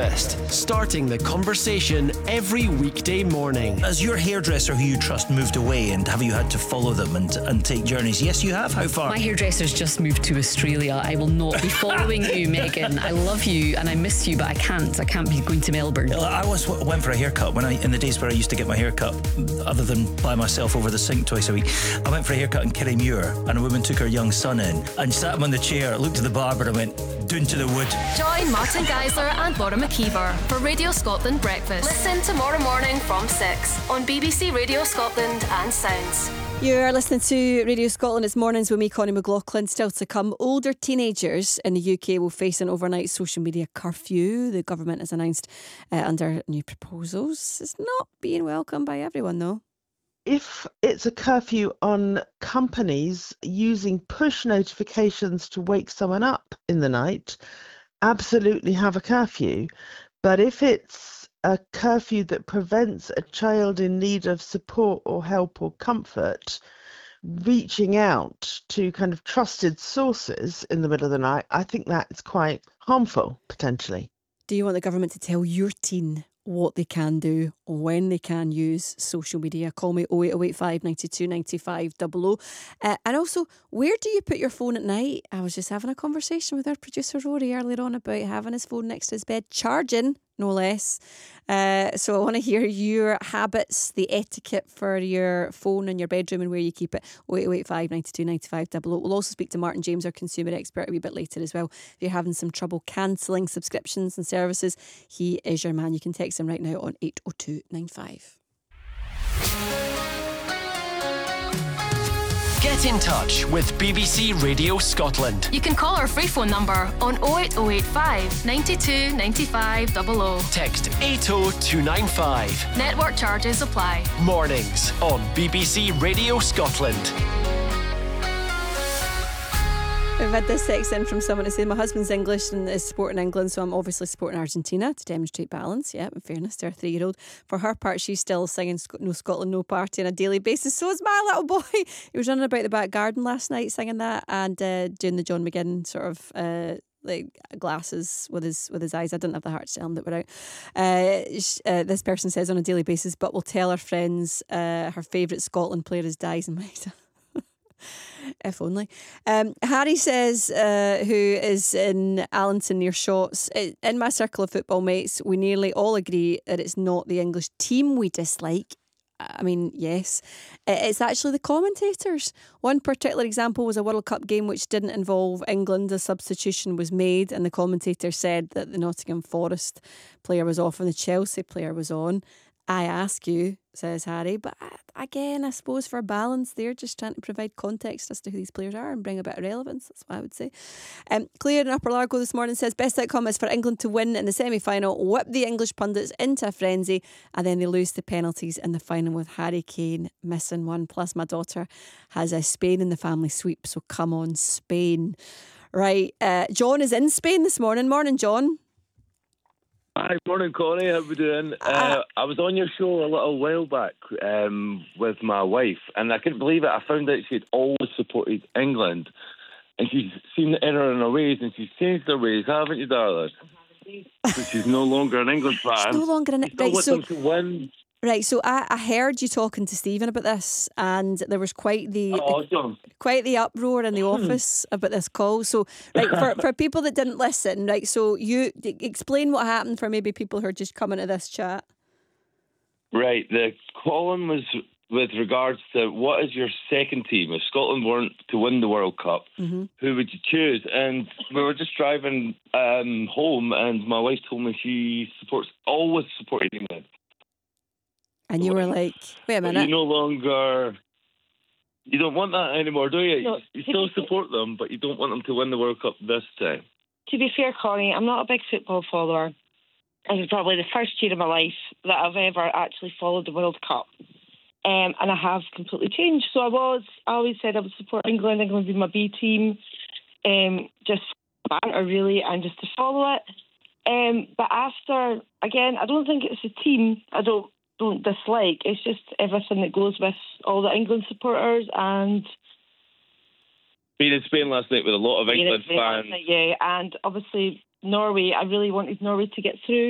Breakfast, starting the conversation every weekday morning. Has your hairdresser who you trust moved away, and have you had to follow them and take journeys? Yes, you have. How far? My hairdresser's just moved to Australia. I will not be following you, Megan. I love you and I miss you, but I can't. I can't be going to Melbourne. I went for a haircut in the days where I used to get my haircut, other than by myself over the sink twice a week. I went for a haircut in Kirriemuir, and a woman took her young son in and sat him on the chair, looked at the barber and went, "Doon to the wood." Join Martin Geisler and Laura McKeever for Radio Scotland Breakfast. Listen tomorrow morning from 6 on BBC Radio Scotland and Sounds. You're listening to Radio Scotland. It's mornings with me, Connie McLaughlin. Still to come, older teenagers in the UK will face an overnight social media curfew. The government has announced under new proposals. It's not being welcomed by everyone, though. If it's a curfew on companies using push notifications to wake someone up in the night, absolutely have a curfew. But if it's a curfew that prevents a child in need of support or help or comfort reaching out to kind of trusted sources in the middle of the night, I think that is quite harmful, potentially. Do you want the government to tell your teen what they can do, when they can use social media? Call me 08085 92 95 00. And also, where do you put your phone at night? I was just having a conversation with our producer Rory earlier on about having his phone next to his bed, charging, no less. So I want to hear your habits, the etiquette for your phone in your bedroom and where you keep it. 08085 92 95 00. We'll also speak to Martin James, our consumer expert, a wee bit later as well. If you're having some trouble cancelling subscriptions and services, he is your man. You can text him right now on 80295. Get in touch with BBC Radio Scotland. You can call our free phone number on 08085 92 95 00. Text 80295. Network charges apply. Mornings on BBC Radio Scotland. We've had this text in from someone to say, my husband's English and is supporting England, so I'm obviously supporting Argentina to demonstrate balance. Yeah, in fairness to our 3-year-old. For her part, she's still singing No Scotland, No Party on a daily basis. So is my little boy. He was running about the back garden last night singing that and doing the John McGinn sort of like glasses with his eyes. I didn't have the heart to tell him that we're out. This person says on a daily basis, but will tell her friends her favourite Scotland player is Dyson Maida. If only. Harry says, who is in Allenton near Shotts, in my circle of football mates, we nearly all agree that it's not the English team we dislike. I mean, yes, it's actually the commentators. One particular example was a World Cup game which didn't involve England. A substitution was made and the commentator said that the Nottingham Forest player was off and the Chelsea player was on. I ask you, says Harry, but again, I suppose for balance, they're just trying to provide context as to who these players are and bring a bit of relevance. That's what I would say. Claire in Upper Largo this morning says, best outcome is for England to win in the semi-final, whip the English pundits into a frenzy, and then they lose the penalties in the final with Harry Kane missing one. Plus, my daughter has a Spain in the family sweep, so come on, Spain. Right, John is in Spain this morning. Morning, John. Hi, morning, Connie. How we doing? I was on your show a little while back with my wife, and I couldn't believe it. I found out she'd always supported England, and she's seen the error in her ways, and she's changed her ways, haven't you, darling? So she's no longer an England fan. She's no longer an England fan. Right, them to win. Right, so I heard you talking to Stephen about this, and there was quite the uproar in the office about this call. So, right, for people that didn't listen, right, so you explain what happened for maybe people who are just coming to this chat. Right, the column was with regards to what is your second team? If Scotland weren't to win the World Cup, who would you choose? And we were just driving home, and my wife told me she always supported England. And you were like, wait a minute. You no longer... You don't want that anymore, do you? No, you still support them, but you don't want them to win the World Cup this time. To be fair, Connie, I'm not a big football follower. This is probably the first year of my life that I've ever actually followed the World Cup. And I have completely changed. So I always said I would support England. England would be my B team. Just banter, really, and just to follow it. But after, again, I don't think it's a team. I don't dislike. It's just everything that goes with all the England supporters and being in Spain last night with a lot of England fans. Yeah, and obviously Norway. I really wanted Norway to get through.